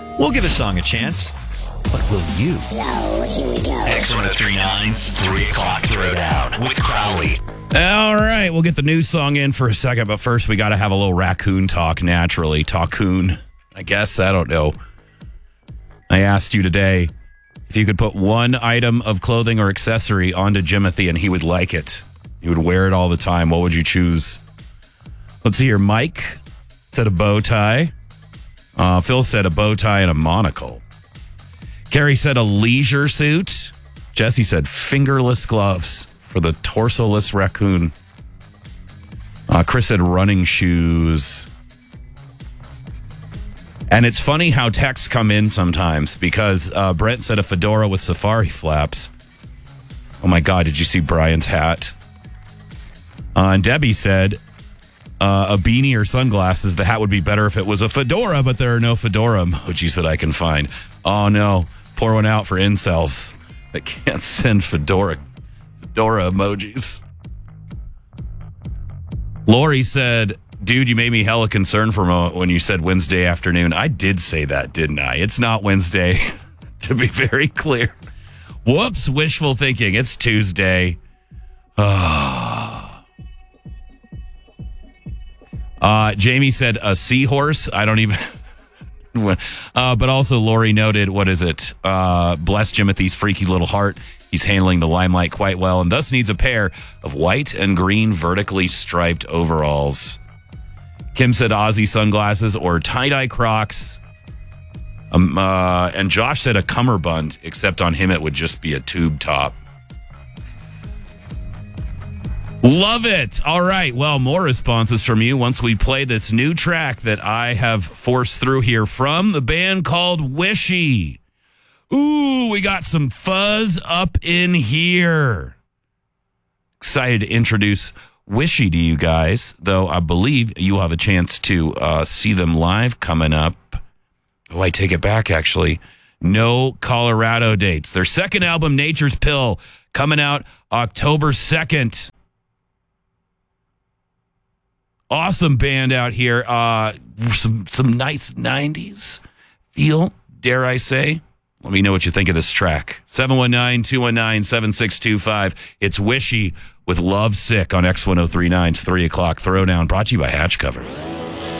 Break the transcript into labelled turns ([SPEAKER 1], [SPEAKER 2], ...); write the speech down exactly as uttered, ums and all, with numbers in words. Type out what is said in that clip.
[SPEAKER 1] We'll give a song a chance. But will you?
[SPEAKER 2] Yo, here we go.
[SPEAKER 3] X ten thirty-nine's three o'clock Throwdown with Crowley.
[SPEAKER 4] All right, we'll get the new song in for a second, but first we got to have a little raccoon talk naturally. Talkoon, I guess. I don't know. I asked you today if you could put one item of clothing or accessory onto Jimothy and he would like it. He would wear it all the time. What would you choose? Let's see here. Mike said a bow tie. Uh, Phil said a bow tie and a monocle. Carrie said a leisure suit. Jesse said fingerless gloves for the torso-less raccoon. Uh, Chris said running shoes. And it's funny how texts come in sometimes because uh, Brent said a fedora with safari flaps. Oh my God, did you see Brian's hat? Uh, and Debbie said uh, a beanie or sunglasses. The hat would be better if it was a fedora, but there are no fedora emojis that I can find. Oh no, pour one out for incels that can't send fedora fedora emojis. Lori said, dude, you made me hella concerned for a moment when you said Wednesday afternoon. I did say that, didn't I? It's not Wednesday, to be very clear. Whoops, wishful thinking. It's Tuesday. Uh, Jamie said a seahorse. I don't even... uh, but also Lori noted, what is it? Uh, bless Jimothy's freaky little heart. He's handling the limelight quite well and thus needs a pair of white and green vertically striped overalls. Kim said Aussie sunglasses or tie-dye Crocs. Um, uh, and Josh said a cummerbund, except on him it would just be a tube top. Love it. All right. Well, more responses from you once we play this new track that I have forced through here from the band called Wishy. Ooh, we got some fuzz up in here. Excited to introduce Wishy to you guys, though I believe you'll have a chance to uh, see them live coming up. Oh, I take it back, actually. No Colorado dates. Their second album, Nature's Pill, coming out October second. Awesome band out here. Uh, some, some nice nineties feel, dare I say. Let me know what you think of this track. seven one nine, two one nine, seven six two five. It's Wishy with Love Sick on X ten thirty-nine's three o'clock Throwdown, brought to you by Hatch Cover.